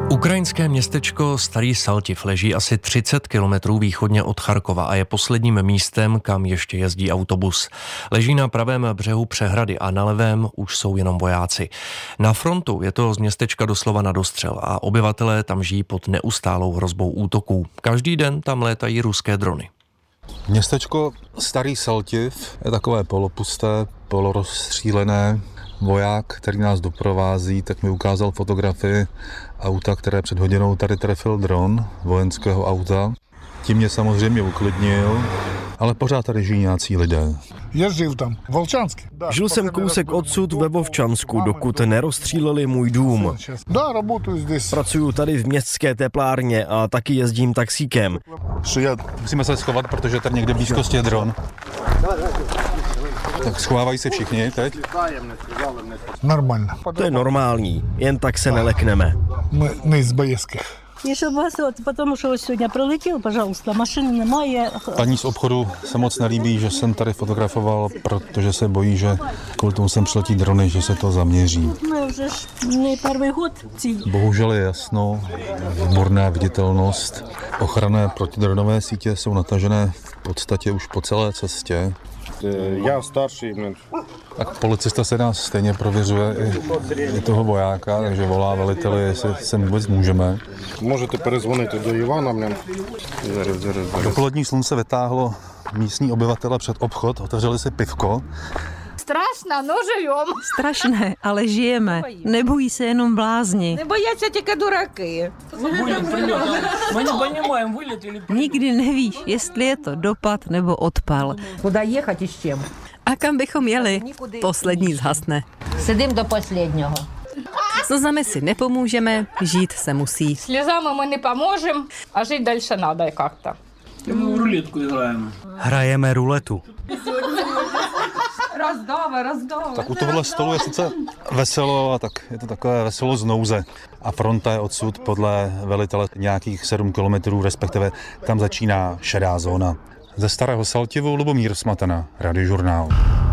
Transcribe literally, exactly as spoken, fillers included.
Ukrajinské městečko Starý Saltiv leží asi třicet kilometrů východně od Charkova a je posledním místem, kam ještě jezdí autobus. Leží na pravém břehu přehrady a na levém už jsou jenom vojáci. Na frontu je to z městečka doslova na dostřel a obyvatelé tam žijí pod neustálou hrozbou útoků. Každý den tam létají ruské drony. Městečko Starý Saltiv je takové polopusté, polorozstřílené. Voják, který nás doprovází, tak mi ukázal fotografii auta, které před hodinou tady trefil dron vojenského auta. Tím mě samozřejmě uklidnil, ale pořád tady žijí nějací lidé. Já žil tam, Volčanský. Žil jsem kousek odsud ve Vovčansku, dokud nerozstříleli můj dům. Da, работаю здесь. Pracuju tady v městské teplárně a taky jezdím taxíkem. Musíme se schovat, protože tady někde v blízkosti je dron. Tak schovávají se všichni teď. Нормально. To je normální, jen tak se nelekneme. Мы не из боевских. И чтобы вас, вот, потому что вот сегодня пролетел, пожалуйста, машины немає. Paní z obchodu se moc nelíbí, že jsem tady fotografoval, protože se bojí, že kvůli tomu sem přiletí drony, že se to zaměří. Мы уже ж не первый год. ці- Bohužel je jasno, výborná viditelnost. Ochranné protidronové sítě jsou natažené v podstatě už po celé cestě. Я старший, блин. Tak policista se nás stejně prověřuje i, i toho vojáka, takže volá veliteli, jestli sem vůbec můžeme. Можете перезвонити до Івана, блин. Зараз, зараз, зараз. Dopolední slunce vytáhlo místní obyvatele před obchod, otevřeli si pivko. Страшно, но живем. Strašné, ale žijeme. Nebojí se jenom blázni. Не бояться тільки дураки. Nikdy nevíš, jestli je to dopad nebo odpal. Куда ехать и с чем? A kam bychom jeli? Poslední zhasne. Сидим до последнього. Slzami si nepomůžeme, žít se musí. Слезами мы не поможем, а жить дальше надо как-то. Hrajeme ruletu. Роздава, роздава. Tak u tohohle stolu je sice veselo, a tak je to takové veselo z nouze. A fronta je odsud podle velitele nějakých sedm kilometrů, respektive tam začíná šedá zóna. Ze Starého Saltivu Lubomír Smatana, Radiožurnál.